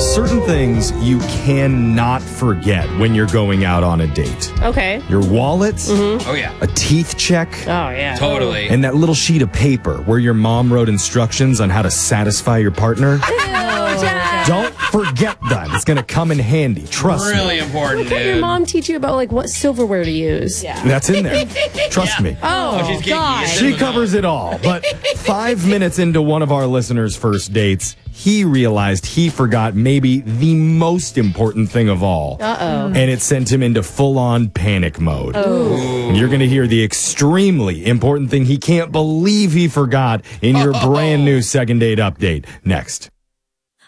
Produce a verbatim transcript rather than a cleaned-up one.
certain things you cannot forget when you're going out on a date. Okay. Your wallet, Mm-hmm. Oh, yeah. a teeth check, Oh, yeah. Totally. and that little sheet of paper where your mom wrote instructions on how to satisfy your partner. Don't forget that. It's going to come in handy. Trust really me. important, Did your dude. mom teach you about like what silverware to use? Yeah. That's in there. Trust me. Oh, Oh, she's geeky. God. She covers it all. But five minutes into one of our listeners' first dates, he realized he forgot maybe the most important thing of all. Uh-oh. And it sent him into full-on panic mode. Oh. You're going to hear the extremely important thing he can't believe he forgot in your brand new second date update next.